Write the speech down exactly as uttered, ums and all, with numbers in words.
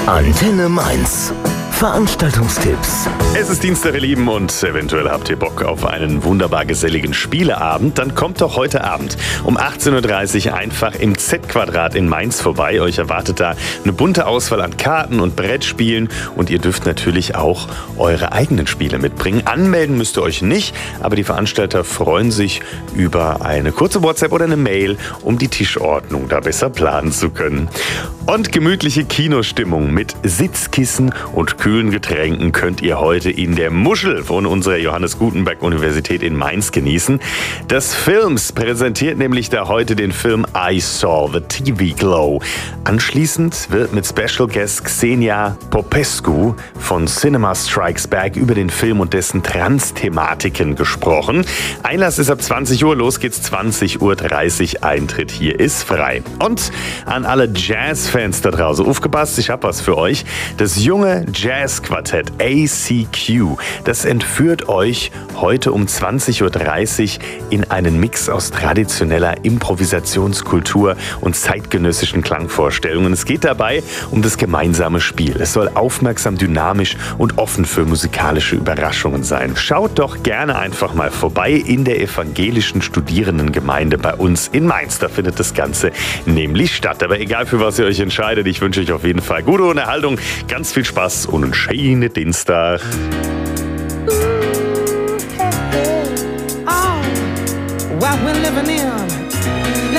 Antenne Mainz. Veranstaltungstipps. Es ist Dienstag, ihr Lieben, und eventuell habt ihr Bock auf einen wunderbar geselligen Spieleabend. Dann kommt doch heute Abend um achtzehn Uhr dreißig einfach im Z-Quadrat in Mainz vorbei. Euch erwartet da eine bunte Auswahl an Karten und Brettspielen und ihr dürft natürlich auch eure eigenen Spiele mitbringen. Anmelden müsst ihr euch nicht, aber die Veranstalter freuen sich über eine kurze WhatsApp oder eine Mail, um die Tischordnung da besser planen zu können. Und gemütliche Kinostimmung mit Sitzkissen und kühlen Getränken könnt ihr heute in der Muschel von unserer Johannes Gutenberg Universität in Mainz genießen. Das Films präsentiert nämlich da heute den Film I Saw the T V Glow. Anschließend wird mit Special Guest Xenia Popescu von Cinema Strikes Back über den Film und dessen Trans-Thematiken gesprochen. Einlass ist ab zwanzig Uhr, los geht's zwanzig Uhr dreißig, Eintritt hier ist frei. Und an alle Jazz-Fans da draußen, aufgepasst, ich hab was für euch. Das junge Jazzquartett A C Q, das entführt euch heute um zwanzig Uhr dreißig in einen Mix aus traditioneller Improvisationskultur und zeitgenössischen Klangvorstellungen. Es geht dabei um das gemeinsame Spiel. Es soll aufmerksam, dynamisch und offen für musikalische Überraschungen sein. Schaut doch gerne einfach mal vorbei in der evangelischen Studierendengemeinde bei uns in Mainz. Da findet das Ganze nämlich statt. Aber egal, für was ihr euch entscheidet, ich wünsche euch auf jeden Fall gute Unterhaltung, ganz viel Spaß und einen schönen Dienstag. What we're living in